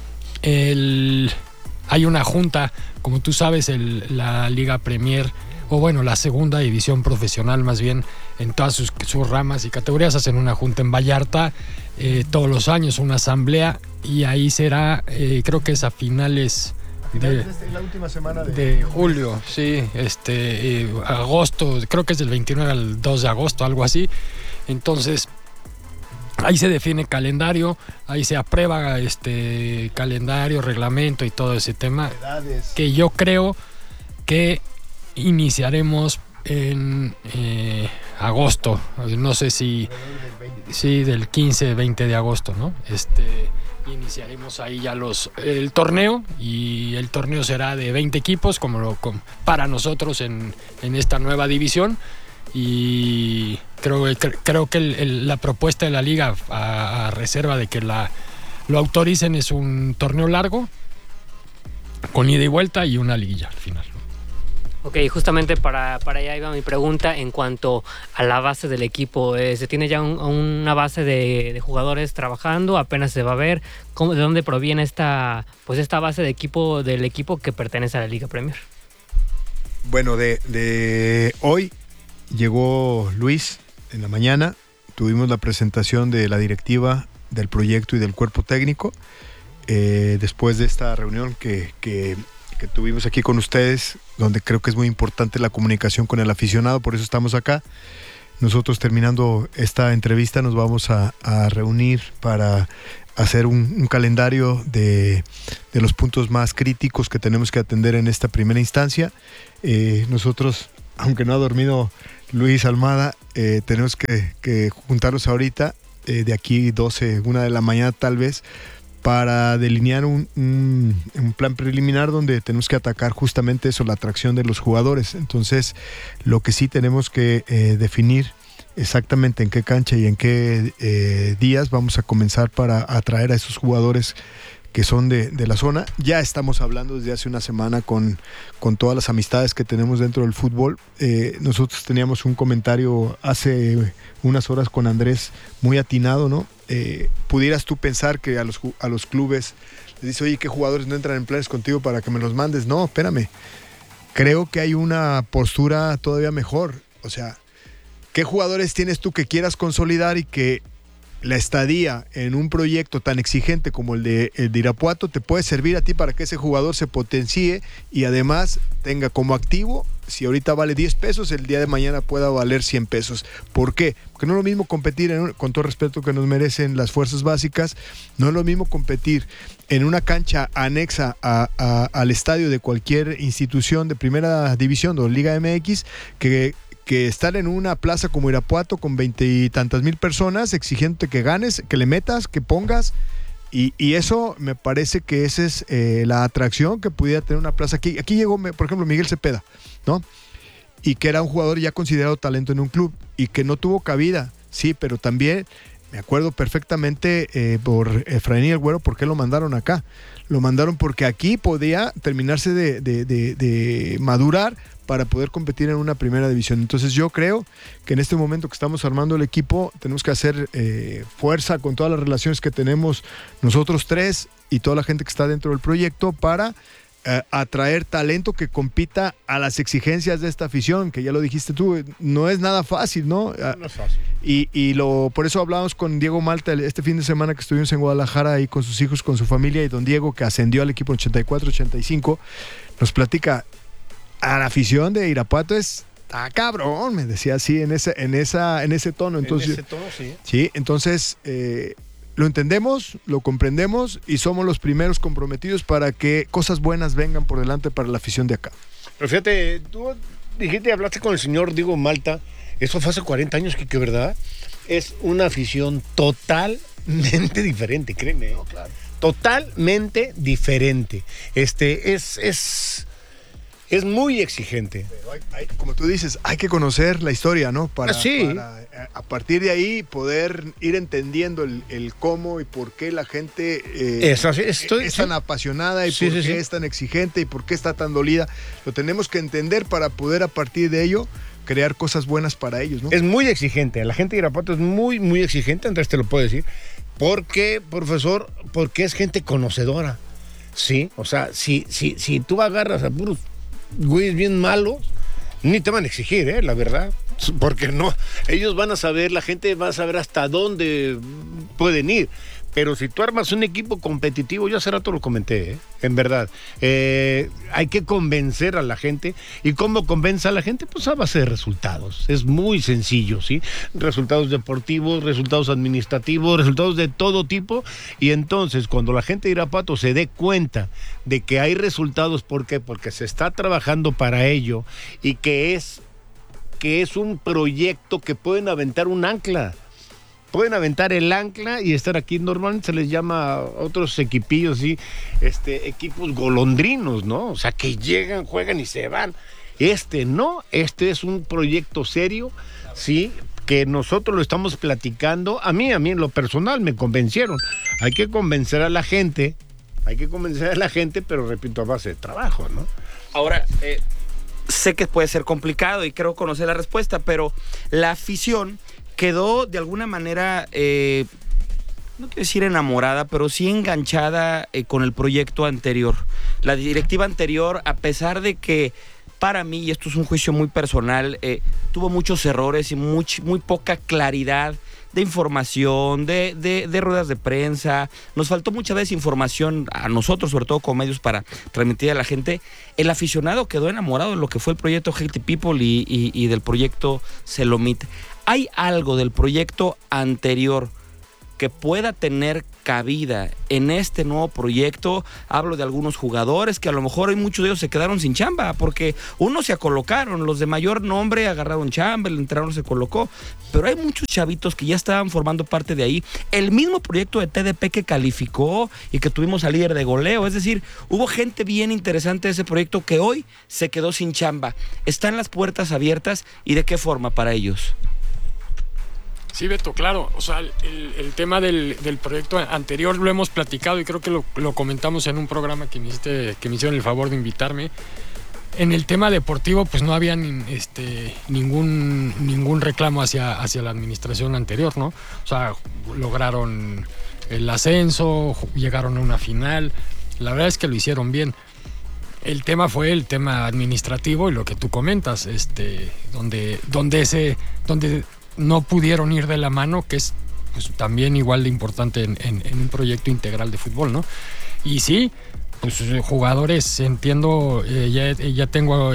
Hay una junta, como tú sabes, la Liga Premier, o bueno, la segunda división profesional más bien, en todas sus ramas y categorías, hacen una junta en Vallarta todos los años, una asamblea, y ahí será, creo que es a finales la última semana de julio, sí, agosto, creo que es del 29 al 2 de agosto, algo así. Entonces ahí se define calendario, ahí se aprueba calendario, reglamento y todo ese tema, que yo creo que iniciaremos en agosto, no sé si del 15-20 de agosto, ¿no? Iniciaremos ahí ya el torneo, y el torneo será de 20 equipos para nosotros en esta nueva división, y creo que la propuesta de la liga, a reserva de que lo autoricen, es un torneo largo con ida y vuelta y una liguilla al final. Ok, justamente para allá iba mi pregunta en cuanto a la base del equipo. ¿Se tiene ya una base de jugadores trabajando? ¿Apenas se va a ver? ¿De dónde proviene esta base del equipo que pertenece a la Liga Premier? Bueno, de hoy llegó Luis en la mañana. Tuvimos la presentación de la directiva, del proyecto y del cuerpo técnico. Después de esta reunión que tuvimos aquí con ustedes, donde creo que es muy importante la comunicación con el aficionado, por eso estamos acá. Nosotros, terminando esta entrevista, nos vamos a reunir para hacer un calendario de los puntos más críticos que tenemos que atender en esta primera instancia. Nosotros, aunque no ha dormido Luis Almada, tenemos que juntarnos ahorita, de aquí 12, 1 de la mañana tal vez, para delinear un plan preliminar donde tenemos que atacar justamente eso, la atracción de los jugadores. Entonces, lo que sí tenemos que definir exactamente en qué cancha y en qué días vamos a comenzar para atraer a esos jugadores que son de la zona. Ya estamos hablando desde hace una semana con todas las amistades que tenemos dentro del fútbol. Nosotros teníamos un comentario hace unas horas con Andrés muy atinado, ¿no? Pudieras tú pensar que a los clubes les dice, oye, ¿qué jugadores no entran en planes contigo para que me los mandes? No, espérame. Creo que hay una postura todavía mejor. O sea, ¿qué jugadores tienes tú que quieras consolidar y que la estadía en un proyecto tan exigente como el de Irapuato te puede servir a ti para que ese jugador se potencie y además tenga como activo, si ahorita vale 10 pesos, el día de mañana pueda valer 100 pesos? ¿Por qué? Porque no es lo mismo competir, con todo respeto que nos merecen las fuerzas básicas, no es lo mismo competir en una cancha anexa al estadio de cualquier institución de primera división o Liga MX que estar en una plaza como Irapuato con 20 y tantas mil personas exigiéndote que ganes, que le metas, que pongas, y eso me parece que esa es la atracción que pudiera tener una plaza aquí. Aquí llegó, por ejemplo, Miguel Cepeda, ¿no? Y que era un jugador ya considerado talento en un club y que no tuvo cabida, sí, pero también me acuerdo perfectamente por Efraín y el Güero, ¿por qué lo mandaron acá? Lo mandaron porque aquí podía terminarse de madurar para poder competir en una primera división. Entonces yo creo que en este momento que estamos armando el equipo tenemos que hacer fuerza con todas las relaciones que tenemos nosotros tres y toda la gente que está dentro del proyecto para atraer talento que compita a las exigencias de esta afición, que ya lo dijiste tú, no es nada fácil, ¿no? No es fácil. Por eso hablábamos con Diego Malta este fin de semana que estuvimos en Guadalajara ahí con sus hijos, con su familia, y don Diego, que ascendió al equipo en 84-85, nos platica, a la afición de Irapuato está cabrón, me decía así en ese tono. Entonces, en ese tono, sí. Sí, entonces lo entendemos, lo comprendemos y somos los primeros comprometidos para que cosas buenas vengan por delante para la afición de acá. Pero fíjate, tú hablaste con el señor Diego Malta, eso fue hace 40 años, que ¿verdad? Es una afición totalmente diferente, créeme. No, claro. Totalmente diferente. Es muy exigente. Pero como tú dices, hay que conocer la historia, ¿no? Para a partir de ahí poder ir entendiendo el cómo y por qué la gente es tan apasionada y por qué es tan exigente y por qué está tan dolida. Lo tenemos que entender para poder a partir de ello crear cosas buenas para ellos, ¿no? Es muy exigente. La gente de Irapuato es muy, muy exigente, Andrés te lo puedo decir. ¿Por qué, profesor? Porque es gente conocedora. Sí, o sea, si tú agarras a puros güeyes bien malos, ni te van a exigir, la verdad, porque no, ellos van a saber, la gente va a saber hasta dónde pueden ir. Pero si tú armas un equipo competitivo, yo hace rato lo comenté, en verdad, hay que convencer a la gente. ¿Y cómo convence a la gente? Pues a base de resultados. Es muy sencillo, ¿sí? Resultados deportivos, resultados administrativos, resultados de todo tipo. Y entonces, cuando la gente de Irapuato se dé cuenta de que hay resultados, ¿por qué? Porque se está trabajando para ello y que es un proyecto que pueden aventar un ancla. Pueden aventar el ancla y estar aquí. Normalmente se les llama a otros equipillos, ¿sí? Equipos golondrinos, ¿no? O sea, que llegan, juegan y se van. No, este es un proyecto serio, ¿sí? Que nosotros lo estamos platicando. A mí en lo personal me convencieron. Hay que convencer a la gente, pero repito, a base de trabajo, ¿no? Ahora, sé que puede ser complicado y creo conocer la respuesta, pero la afición quedó de alguna manera, no quiero decir enamorada, pero sí enganchada con el proyecto anterior. La directiva anterior, a pesar de que para mí, y esto es un juicio muy personal, tuvo muchos errores y muy poca claridad de información, de ruedas de prensa. Nos faltó muchas veces información a nosotros, sobre todo como medios, para transmitir a la gente. El aficionado quedó enamorado de lo que fue el proyecto Healthy People y del proyecto Celomit. ¿Hay algo del proyecto anterior que pueda tener cabida en este nuevo proyecto? Hablo de algunos jugadores que a lo mejor hay muchos de ellos se quedaron sin chamba, porque unos se colocaron, los de mayor nombre agarraron chamba, el entrenador se colocó, pero hay muchos chavitos que ya estaban formando parte de ahí. El mismo proyecto de TDP que calificó y que tuvimos al líder de goleo, es decir, hubo gente bien interesante de ese proyecto que hoy se quedó sin chamba. ¿Están las puertas abiertas y de qué forma para ellos? Sí, Beto, claro. O sea, el tema del proyecto anterior lo hemos platicado y creo que lo comentamos en un programa que me hicieron el favor de invitarme. En el tema deportivo, pues no había ningún reclamo hacia la administración anterior, ¿no? O sea, lograron el ascenso, llegaron a una final. La verdad es que lo hicieron bien. El tema fue el tema administrativo y lo que tú comentas, donde no pudieron ir de la mano, que es pues, también igual de importante en un proyecto integral de fútbol, ¿no? Y sí, pues jugadores, entiendo, ya tengo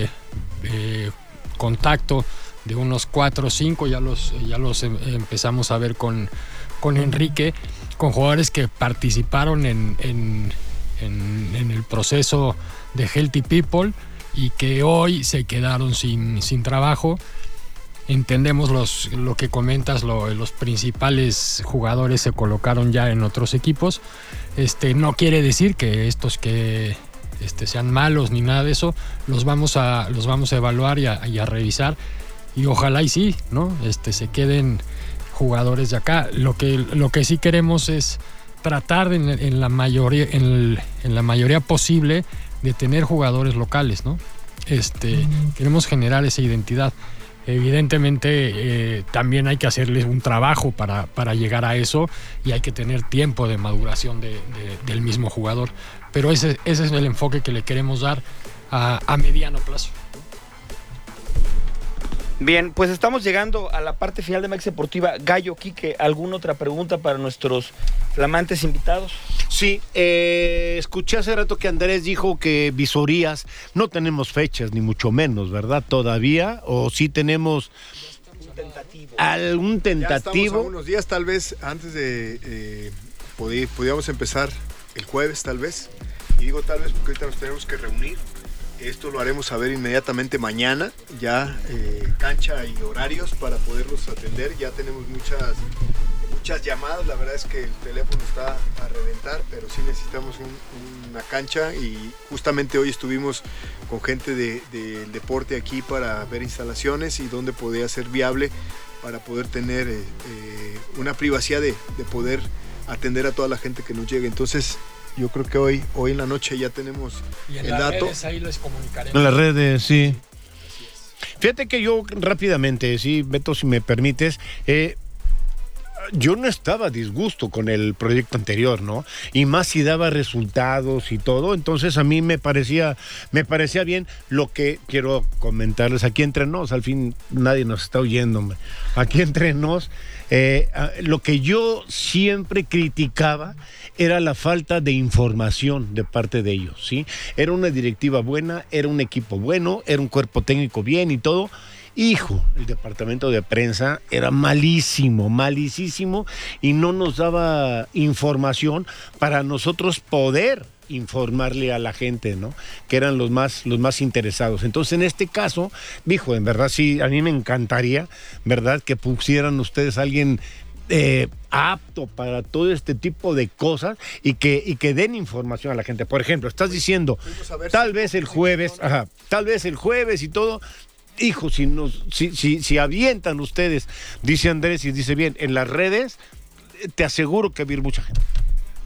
contacto de unos 4 o 5, ya los empezamos a ver con Enrique, con jugadores que participaron en el proceso de Healthy People y que hoy se quedaron sin trabajo. Entendemos lo que comentas, los principales jugadores se colocaron ya en otros equipos. No quiere decir que estos que sean malos ni nada de eso, los vamos a evaluar y a revisar, y ojalá y sí, ¿no? Se queden jugadores de acá. Lo que sí queremos es tratar en la mayoría posible de tener jugadores locales, ¿no? Queremos generar esa identidad. Evidentemente también hay que hacerles un trabajo para llegar a eso, y hay que tener tiempo de maduración del mismo jugador, pero ese es el enfoque que le queremos dar a mediano plazo. Bien, pues estamos llegando a la parte final de Mex Deportiva. Gallo, Quique, ¿alguna otra pregunta para nuestros flamantes invitados? Sí, escuché hace rato que Andrés dijo que visorías, no tenemos fechas ni mucho menos, ¿verdad? Todavía, o sí tenemos algún tentativo. Ya estamos a unos días, tal vez antes de podríamos empezar el jueves, tal vez. Y digo tal vez porque ahorita nos tenemos que reunir. Esto lo haremos saber inmediatamente mañana, ya cancha y horarios para poderlos atender. Ya tenemos muchas llamadas, la verdad es que el teléfono está a reventar, pero sí necesitamos una cancha, y justamente hoy estuvimos con gente del deporte aquí para ver instalaciones y dónde podría ser viable para poder tener una privacidad de poder atender a toda la gente que nos llegue. Entonces, yo creo que hoy en la noche ya tenemos el dato. Redes, ahí les comunicaremos. En las redes, sí. Fíjate que yo rápidamente, sí, Beto, si me permites, yo no estaba a disgusto con el proyecto anterior, ¿no? Y más si daba resultados y todo, entonces a mí me parecía bien. Lo que quiero comentarles aquí entre nos, al fin nadie nos está oyendo, hombre. Aquí entre nos, lo que yo siempre criticaba era la falta de información de parte de ellos, ¿sí? Era una directiva buena, era un equipo bueno, era un cuerpo técnico bien y todo. Hijo, el departamento de prensa era malicísimo, y no nos daba información para nosotros poder informarle a la gente, ¿no? Que eran los más interesados. Entonces, en este caso, hijo, en verdad sí, a mí me encantaría, ¿verdad?, que pusieran ustedes a alguien apto para todo este tipo de cosas y que den información a la gente. Por ejemplo, estás diciendo, tal vez el jueves y todo. Hijo, si avientan ustedes, dice Andrés y dice bien, en las redes, te aseguro que va a ir mucha gente.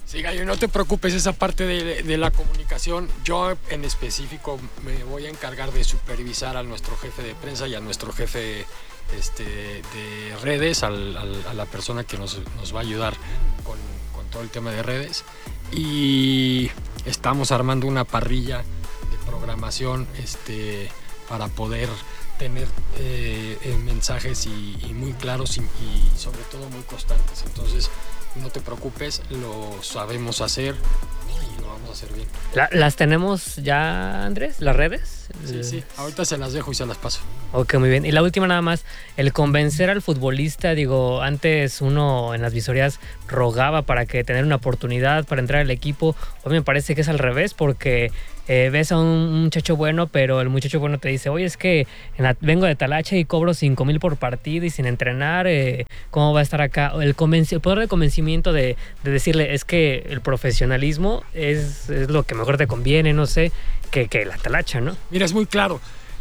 Sí, Gallo, no te preocupes, esa parte de la comunicación, yo en específico me voy a encargar de supervisar a nuestro jefe de prensa y a nuestro jefe de redes, a la persona que nos va a ayudar con todo el tema de redes. Y estamos armando una parrilla de programación para poder tener mensajes y muy claros y sobre todo muy constantes. Entonces, no te preocupes, lo sabemos hacer y lo vamos a hacer bien. ¿Las tenemos ya, Andrés? ¿Las redes? Sí, ahorita se las dejo y se las paso. Ok, muy bien. Y la última nada más, el convencer al futbolista, digo, antes uno en las visorías rogaba para que tener una oportunidad para entrar al equipo. Hoy me parece que es al revés, porque ves a un muchacho bueno, pero el muchacho bueno te dice, oye, es que vengo de Talacha y cobro 5,000 por partido y sin entrenar, ¿cómo va a estar acá? El poder de convencimiento de decirle, es que el profesionalismo es lo que mejor te conviene, no sé, que la Talacha, ¿no? Mira, es muy claro.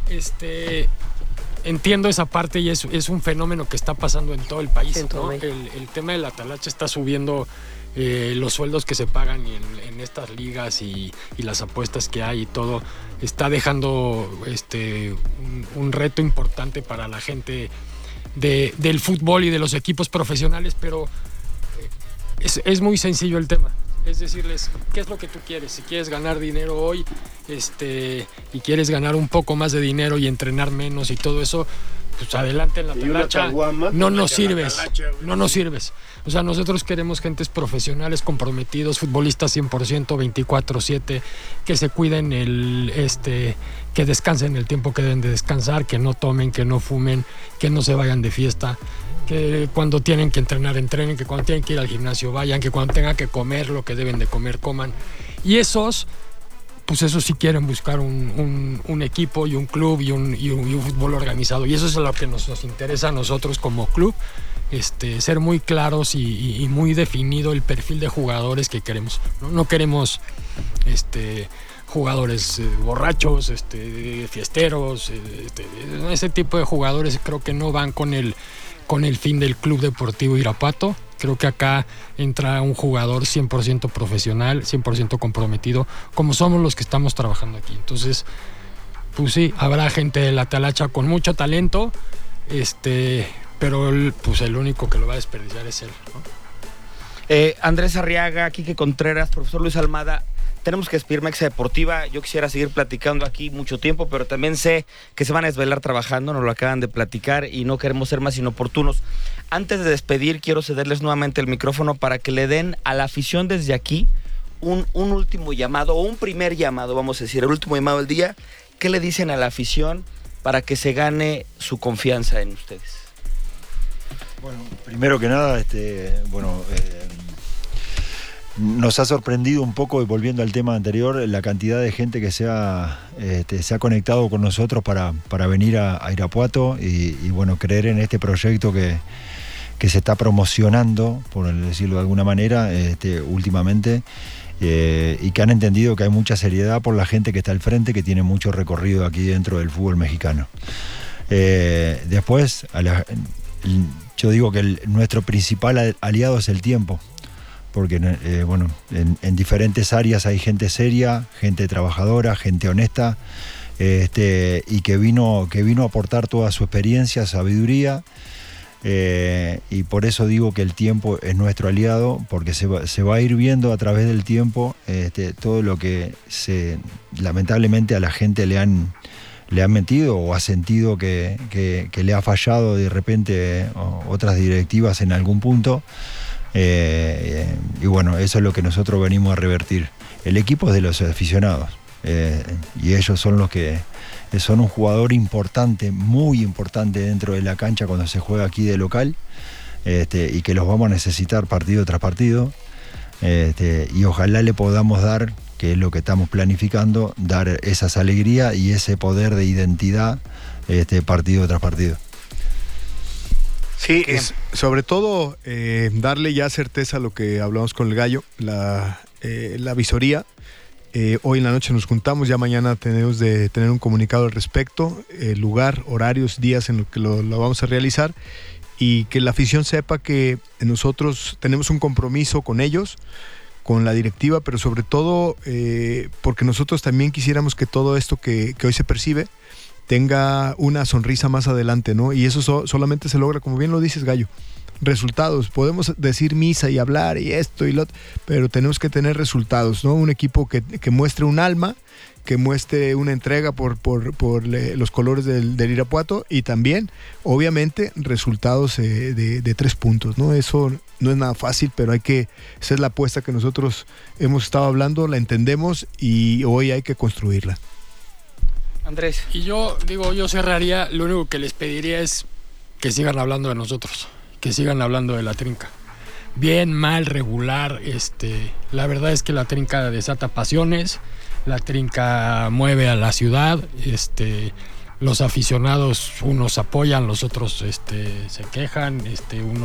Entiendo esa parte y es un fenómeno que está pasando en todo el país, ¿no? El tema de la Talacha está subiendo los sueldos que se pagan en estas ligas y las apuestas que hay y todo, está dejando un reto importante para la gente del fútbol y de los equipos profesionales, pero es muy sencillo el tema. Es decirles, ¿qué es lo que tú quieres? Si quieres ganar dinero hoy y quieres ganar un poco más de dinero y entrenar menos y todo eso, pues adelante en la Talacha. No nos sirves. O sea, nosotros queremos gentes profesionales, comprometidos, futbolistas 100%, 24/7, que se cuiden que descansen el tiempo que deben de descansar, que no tomen, que no fumen, que no se vayan de fiesta, que cuando tienen que entrenar, entrenen, que cuando tienen que ir al gimnasio vayan, que cuando tengan que comer lo que deben de comer, coman. Y esos sí quieren buscar un equipo y un club y un fútbol organizado. Y eso es lo que nos interesa a nosotros como club, ser muy claros y muy definido el perfil de jugadores que queremos. No queremos jugadores borrachos, fiesteros, ese tipo de jugadores creo que no van con el fin del Club Deportivo Irapuato. Creo que acá entra un jugador 100% profesional, 100% comprometido, como somos los que estamos trabajando aquí. Entonces, pues sí, habrá gente de la Talacha con mucho talento, pero el único que lo va a desperdiciar es él, ¿no? Andrés Arriaga, Quique Contreras, profesor Luis Almada, tenemos que despedir Mexa Deportiva. Yo quisiera seguir platicando aquí mucho tiempo, pero también sé que se van a desvelar trabajando, nos lo acaban de platicar y no queremos ser más inoportunos. Antes de despedir, quiero cederles nuevamente el micrófono para que le den a la afición desde aquí un último llamado, o un primer llamado, vamos a decir, el último llamado del día. ¿Qué le dicen a la afición para que se gane su confianza en ustedes? Bueno, primero que nada, nos ha sorprendido un poco, y volviendo al tema anterior, la cantidad de gente que se ha conectado con nosotros para venir a Irapuato y creer en este proyecto que se está promocionando, por decirlo de alguna manera, últimamente, y que han entendido que hay mucha seriedad por la gente que está al frente, que tiene mucho recorrido aquí dentro del fútbol mexicano. Después, yo digo que nuestro principal aliado es el tiempo, porque en diferentes áreas hay gente seria, gente trabajadora, gente honesta, y que vino a aportar toda su experiencia, sabiduría, y por eso digo que el tiempo es nuestro aliado, porque se va a ir viendo a través del tiempo todo lo que lamentablemente a la gente le han metido o ha sentido que le ha fallado de repente otras directivas en algún punto. Eso es lo que nosotros venimos a revertir. El equipo es de los aficionados, y ellos son los que son un jugador importante, muy importante dentro de la cancha cuando se juega aquí de local, y que los vamos a necesitar partido tras partido, y ojalá le podamos dar, que es lo que estamos planificando, dar esas alegrías y ese poder de identidad partido tras partido. Sí, sobre todo darle ya certeza a lo que hablamos con el Gallo, la visoría. Hoy en la noche nos juntamos, ya mañana tenemos de tener un comunicado al respecto, lugar, horarios, días en los que lo vamos a realizar, y que la afición sepa que nosotros tenemos un compromiso con ellos, con la directiva, pero sobre todo porque nosotros también quisiéramos que todo esto que hoy se percibe tenga una sonrisa más adelante, ¿no? Y eso solamente se logra, como bien lo dices, Gallo, resultados. Podemos decir misa y hablar y esto y lo otro, pero tenemos que tener resultados, ¿no? Un equipo que muestre un alma, que muestre una entrega por los colores del Irapuato, y también, obviamente, resultados de 3 puntos, ¿no? Eso no es nada fácil, pero esa es la apuesta que nosotros hemos estado hablando, la entendemos y hoy hay que construirla. Andrés. Y yo cerraría, lo único que les pediría es que sigan hablando de nosotros, que sigan hablando de la Trinca. Bien, mal, regular, la verdad es que la Trinca desata pasiones, la Trinca mueve a la ciudad, los aficionados, unos apoyan, los otros se quejan, unos